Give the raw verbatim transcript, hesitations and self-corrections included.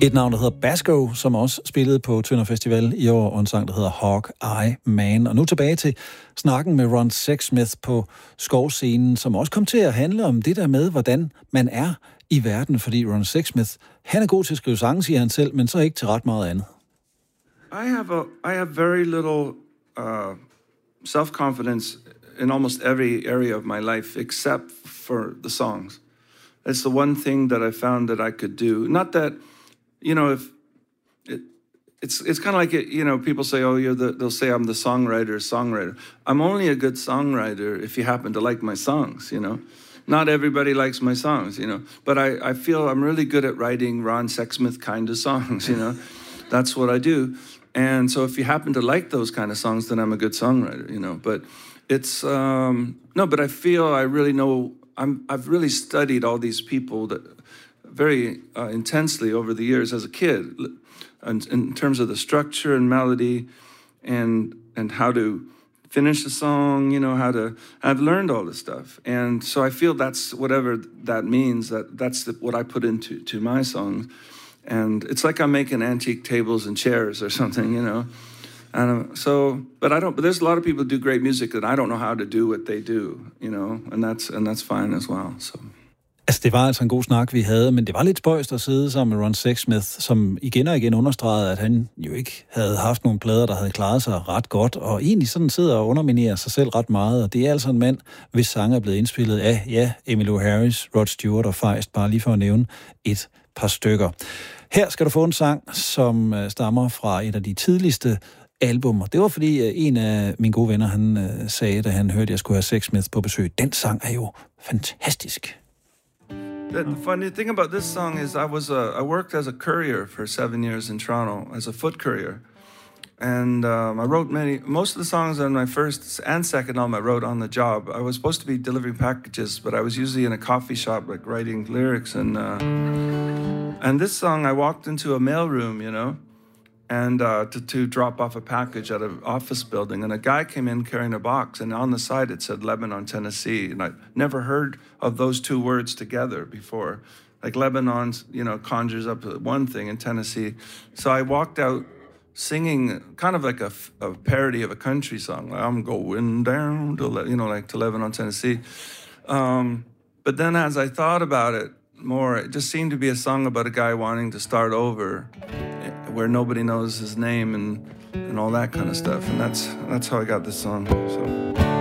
Et navn, der hedder Basco, som også spillede på Tønder Festival i år, og en sang, der hedder Hawk Eye Man. Og nu tilbage til snakken med Ron Sexsmith på skovscenen, som også kom til at handle om det der med, hvordan man er i verden. Fordi Ron Sexsmith, han er god til at skrive sange, siger han selv, men så ikke til ret meget andet. I have a I have very little uh, self-confidence in almost every area of my life except for the songs. It's the one thing that I found that I could do. Not that, you know, if it, it's it's kind of like it, you know, people say, oh, you're the, they'll say I'm the songwriter, songwriter. I'm only a good songwriter if you happen to like my songs, you know. Not everybody likes my songs, you know, but I, I feel I'm really good at writing Ron Sexsmith kind of songs, you know. That's what I do. And so if you happen to like those kind of songs, then I'm a good songwriter, you know. But it's, um, no, but I feel I really know, I'm, I've really studied all these people that very uh, intensely over the years as a kid, in, in terms of the structure and melody and and how to finish a song, you know, how to, I've learned all this stuff. And so I feel that's, whatever that means, that that's the, what I put into to my songs. And it's like I'm making antique tables and chairs or something, you know. And so, but I don't. But there's a lot of people who do great music that I don't know how to do what they do, you know. And that's and that's fine as well. So. Altså, det var altså en god snak, vi havde, men det var lidt spøjst at sidde sammen med Ron Sexsmith, som igen og igen understregede, at han jo ikke havde haft nogle plader, der havde klaret sig ret godt, og egentlig sådan sidder og underminerer sig selv ret meget, og det er altså en mand, hvis sang er blevet indspillet af, ja, Emmylou Harris, Rod Stewart og Feist, bare lige for at nævne et par stykker. Her skal du få en sang, som stammer fra et af de tidligste album. Det var fordi en af mine gode venner, han sagde, da han hørte, at jeg skulle have Sexsmith på besøg. Den sang er jo fantastisk. The, the funny thing about this song is I was a, I worked as a courier for seven years in Toronto as a foot courier, and um, I wrote many most of the songs on my first and second album I wrote on the job. I was supposed to be delivering packages, but I was usually in a coffee shop like writing lyrics, and uh, and this song I walked into a mailroom, you know, and uh, to to drop off a package at an office building, and a guy came in carrying a box, and on the side it said Lebanon, Tennessee, and I never heard of those two words together before. Like Lebanon, you know, conjures up one thing, in Tennessee. So I walked out singing kind of like a, a parody of a country song. Like, I'm going down to, Le- you know, like to Lebanon, Tennessee. Um, but then as I thought about it more, it just seemed to be a song about a guy wanting to start over, where nobody knows his name and, and all that kind of stuff. And that's that's how I got this song. So.